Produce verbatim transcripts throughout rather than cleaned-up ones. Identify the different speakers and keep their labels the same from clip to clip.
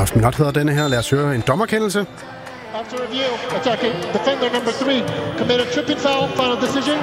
Speaker 1: Last Minute hedder denne her. Lad os høre en dommerkendelse.
Speaker 2: After review, attacking defender number three committed tripping foul. Final decision.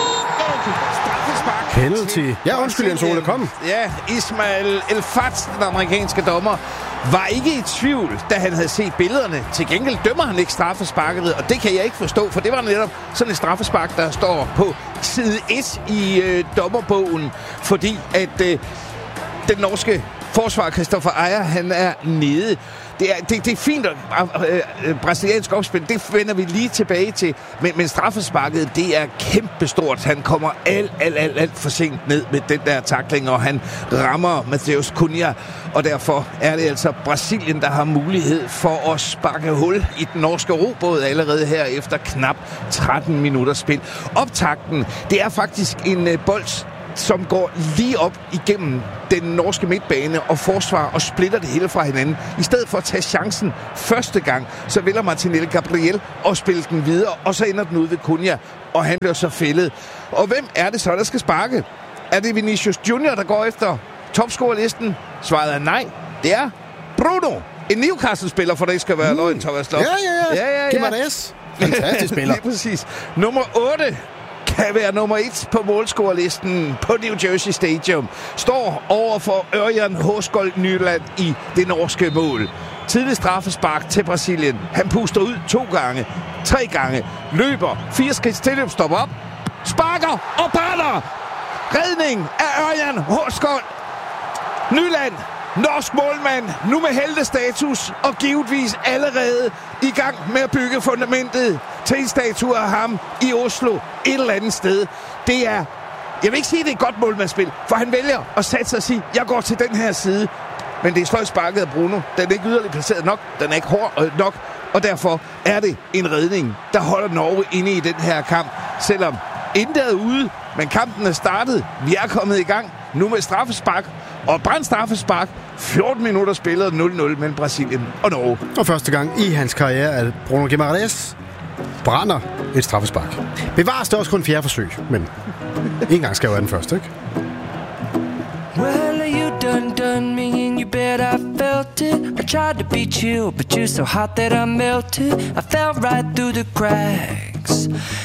Speaker 1: Penalty. Ja, undskyld, Jens Ole, kom.
Speaker 3: Ja, Ismail El-Fat, den amerikanske dommer, var ikke i tvivl, da han havde set billederne. Til gengæld dømmer han ikke straffesparket, og det kan jeg ikke forstå, for det var netop sådan et straffespark, der står på side et i øh, dommerbogen, fordi at øh, den norske forsvar, Christopher Ejer, han er nede. Det er, det, det er fint, at øh, øh, brasiliansk opspil, det vender vi lige tilbage til. Men, men straffesparket, det er kæmpestort. Han kommer alt, alt, alt, alt for sent ned med den der tackling, og han rammer Matheus Cunha. Og derfor er det altså Brasilien, der har mulighed for at sparke hul i den norske robåd allerede her efter knap tretten minutter spil. Optakten, det er faktisk en øh, bold, som går lige op igennem den norske midtbane og forsvar og splitter det hele fra hinanden. I stedet for at tage chancen første gang, så vælger Martinelli Gabriel at spille den videre, og så ender den ud ved Cunha, og han bliver så fældet. Og hvem er det så, der skal sparke? Er det Vinicius Junior, der går efter topscorerlisten? Svaret er nej. Det er Bruno, en Newcastle-spiller, for det skal være mm. løgn, Thomas Lok.
Speaker 1: Ja, ja, ja.
Speaker 3: ja, ja,
Speaker 1: Giv mig det S. Fantastisk spiller.
Speaker 3: Lige præcis. Nummer otte kan være nummer et på målscorerlisten på New Jersey Stadium. Står over for Ørjan Horsgold Nyland i det norske mål. Tidlig straffespark til Brasilien. Han puster ud to gange, tre gange, løber, fire skridt tilløb, stopper op, sparker og brænder. Redning af Ørjan Horsgold Nyland. Norsk målmand, nu med heltestatus og givetvis allerede i gang med at bygge fundamentet til en statue af ham i Oslo et eller andet sted. Det er, jeg vil ikke sige, at det er et godt målmandsspil, for han vælger at sætte sig og sige, jeg går til den her side. Men det er sløjt sparket af Bruno. Den er ikke yderligere placeret nok, den er ikke hård nok, og derfor er det en redning, der holder Norge inde i den her kamp. Selvom intet er ude, men kampen er startet. Vi er kommet i gang nu med straffespark. Og brændt straffespark. fjorten minutter spillet nul nul mellem Brasilien og Norge.
Speaker 1: Og første gang i hans karriere, at Bruno Guimaraes brænder et straffespark. Bevares det også kun fjerde forsøg, men en gang skal jo være den første, ikke?
Speaker 4: Well, you done done me and you bet I felt it. I tried to be chill, but you're so hot that I melted. I fell right through the cracks.